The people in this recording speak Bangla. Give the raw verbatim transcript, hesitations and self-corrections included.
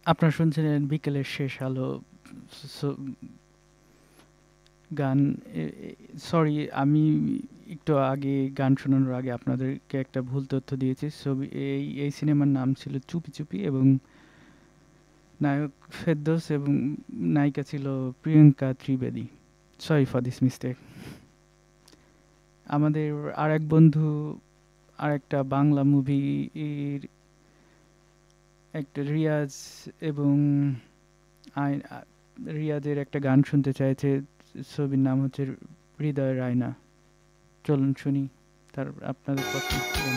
আপনারা শুনছিলেন বিকেলের শেষ আলো স গান। এ এ সরি, আমি একটু আগে গান শোনানোর আগে আপনাদেরকে একটা ভুল তথ্য দিয়েছি। ছবি এই এই সিনেমার নাম ছিল 'চুপি চুপি' এবং নায়ক ফেরদৌস এবং নায়িকা ছিল Priyanka Trivedi. Sorry for this mistake. আমাদের আরেক বন্ধু আরেকটা বাংলা মুভির একটা রিয়াজ এবং আই- আ- রিয়াজের একটা গান শুনতে চাইছে। ছবির নাম হচ্ছে হৃদয়ের আয়না। চলুন শুনি তার আপনাদের পছন্দ।